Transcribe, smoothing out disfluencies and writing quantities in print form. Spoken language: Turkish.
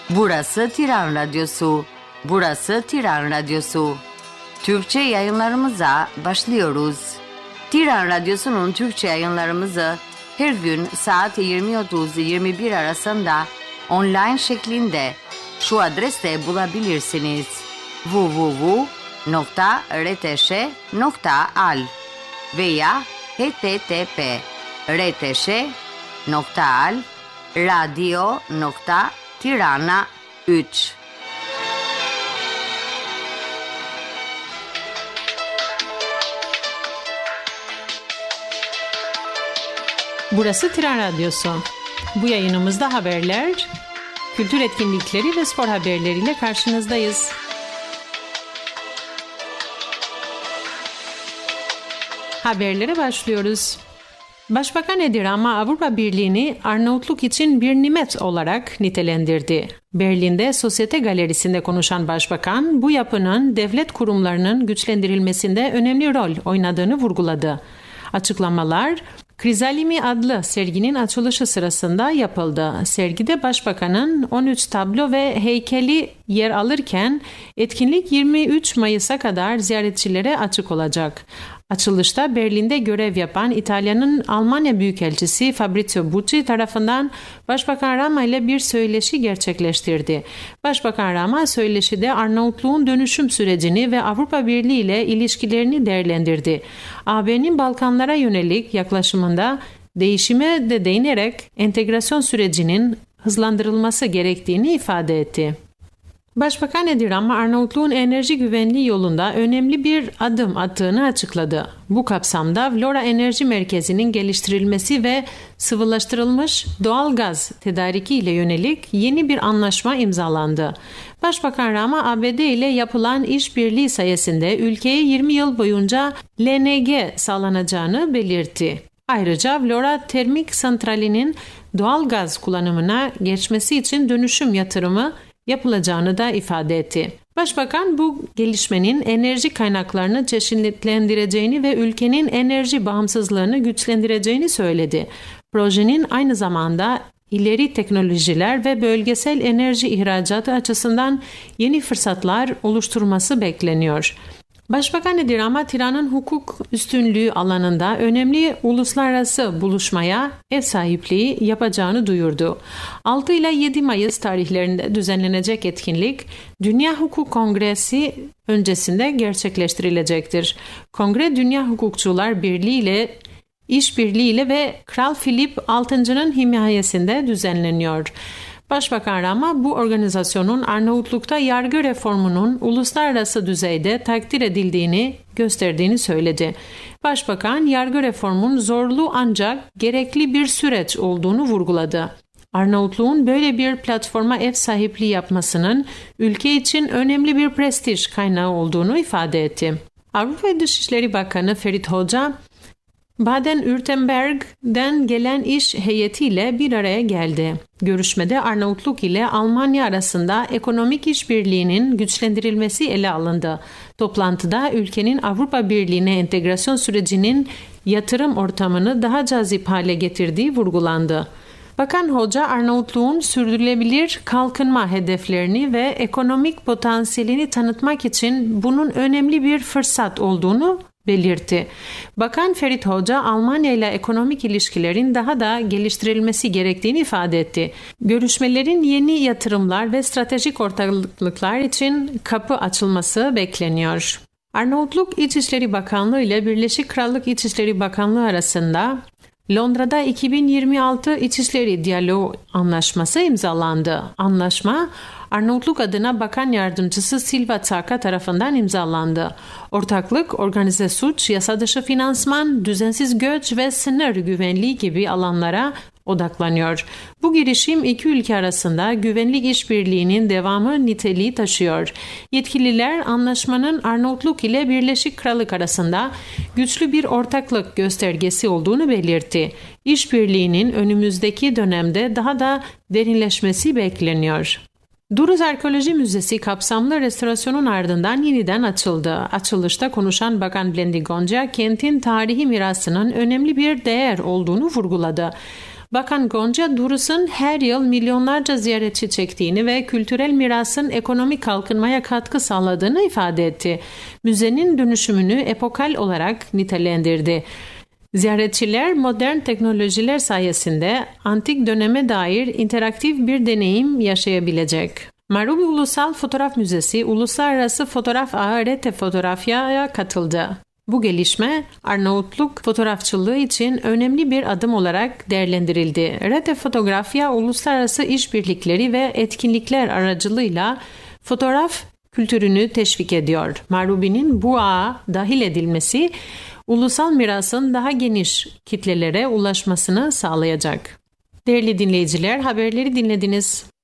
Burası Tiran Radyosu. Burası Tiran Radyosu. Türkçe yayınlarımıza başlıyoruz. Tiran Radyosu'nun Türkçe yayınlarımızı her gün saat 20.30-21 arasında online şeklinde şu adreste bulabilirsiniz: www.rtş.al veya http://rtş.al/radio.tirana3. Burası Tiran Radyosu. Bu yayınımızda haberler, kültür etkinlikleri ve spor haberleriyle karşınızdayız. Haberlere başlıyoruz. Başbakan Edirama Avrupa Birliği'ni Arnavutluk için bir nimet olarak nitelendirdi. Berlin'de Sosyete Galerisi'nde konuşan Başbakan, bu yapının devlet kurumlarının güçlendirilmesinde önemli rol oynadığını vurguladı. Açıklamalar, Krizalimi adlı serginin açılışı sırasında yapıldı. Sergide Başbakan'ın 13 tablo ve heykeli yer alırken etkinlik 23 Mayıs'a kadar ziyaretçilere açık olacak. Açılışta Berlin'de görev yapan İtalya'nın Almanya Büyükelçisi Fabrizio Bucci tarafından Başbakan Rama ile bir söyleşi gerçekleştirdi. Başbakan Rama söyleşide Arnavutluğun dönüşüm sürecini ve Avrupa Birliği ile ilişkilerini değerlendirdi. AB'nin Balkanlara yönelik yaklaşımında değişime de değinerek entegrasyon sürecinin hızlandırılması gerektiğini ifade etti. Başbakan Edirama, Arnavutluğun enerji güvenliği yolunda önemli bir adım attığını açıkladı. Bu kapsamda Vlora Enerji Merkezi'nin geliştirilmesi ve sıvılaştırılmış doğal gaz tedariki ile yönelik yeni bir anlaşma imzalandı. Başbakan Rama, ABD ile yapılan işbirliği sayesinde ülkeye 20 yıl boyunca LNG sağlanacağını belirtti. Ayrıca Vlora Termik Santrali'nin doğal gaz kullanımına geçmesi için dönüşüm yatırımı yapılacağını da ifade etti. Başbakan bu gelişmenin enerji kaynaklarını çeşitlendireceğini ve ülkenin enerji bağımsızlığını güçlendireceğini söyledi. Projenin aynı zamanda ileri teknolojiler ve bölgesel enerji ihracatı açısından yeni fırsatlar oluşturması bekleniyor. Başbakan Edirama, Tiran'ın hukuk üstünlüğü alanında önemli uluslararası buluşmaya ev sahipliği yapacağını duyurdu. 6 ile 7 Mayıs tarihlerinde düzenlenecek etkinlik, Dünya Hukuk Kongresi öncesinde gerçekleştirilecektir. Kongre, Dünya Hukukçular Birliği ile işbirliğiyle ve Kral Filip VI'nın himayesinde düzenleniyor. Başbakan Rama, bu organizasyonun Arnavutluk'ta yargı reformunun uluslararası düzeyde takdir edildiğini gösterdiğini söyledi. Başbakan, yargı reformunun zorlu ancak gerekli bir süreç olduğunu vurguladı. Arnavutluğun böyle bir platforma ev sahipliği yapmasının ülke için önemli bir prestij kaynağı olduğunu ifade etti. Avrupa Dışişleri Bakanı Ferit Hoca, Baden-Württemberg'den gelen iş heyetiyle bir araya geldi. Görüşmede Arnavutluk ile Almanya arasında ekonomik işbirliğinin güçlendirilmesi ele alındı. Toplantıda ülkenin Avrupa Birliği'ne entegrasyon sürecinin yatırım ortamını daha cazip hale getirdiği vurgulandı. Bakan Hoca, Arnavutluğun sürdürülebilir kalkınma hedeflerini ve ekonomik potansiyelini tanıtmak için bunun önemli bir fırsat olduğunu belirtti. Bakan Ferit Hoca, Almanya ile ekonomik ilişkilerin daha da geliştirilmesi gerektiğini ifade etti. Görüşmelerin yeni yatırımlar ve stratejik ortaklıklar için kapı açılması bekleniyor. Arnavutluk İçişleri Bakanlığı ile Birleşik Krallık İçişleri Bakanlığı arasında Londra'da 2026 İçişleri Diyaloğu Anlaşması imzalandı. Anlaşma, Arnavutluk adına Bakan Yardımcısı Silva Tsaka tarafından imzalandı. Ortaklık, organize suç, yasa dışı finansman, düzensiz göç ve sınır güvenliği gibi alanlara odaklanıyor. Bu girişim iki ülke arasında güvenlik işbirliğinin devamı niteliği taşıyor. Yetkililer anlaşmanın Arnavutluk ile Birleşik Krallık arasında güçlü bir ortaklık göstergesi olduğunu belirtti. İşbirliğinin önümüzdeki dönemde daha da derinleşmesi bekleniyor. Duruz Arkeoloji Müzesi kapsamlı restorasyonun ardından yeniden açıldı. Açılışta konuşan Bakan Blendi Gonca, kentin tarihi mirasının önemli bir değer olduğunu vurguladı. Bakan Gonca Duruz'un her yıl milyonlarca ziyaretçi çektiğini ve kültürel mirasın ekonomik kalkınmaya katkı sağladığını ifade etti. Müzenin dönüşümünü epokal olarak nitelendirdi. Ziyaretçiler modern teknolojiler sayesinde antik döneme dair interaktif bir deneyim yaşayabilecek. Marubi Ulusal Fotoğraf Müzesi, Uluslararası Fotoğraf Ağı Rete Fotoğrafya'ya katıldı. Bu gelişme Arnavutluk fotoğrafçılığı için önemli bir adım olarak değerlendirildi. Rete Fotografya, uluslararası işbirlikleri ve etkinlikler aracılığıyla fotoğraf kültürünü teşvik ediyor. Marubi'nin bu ağa dahil edilmesi, ulusal mirasın daha geniş kitlelere ulaşmasını sağlayacak. Değerli dinleyiciler, haberleri dinlediniz.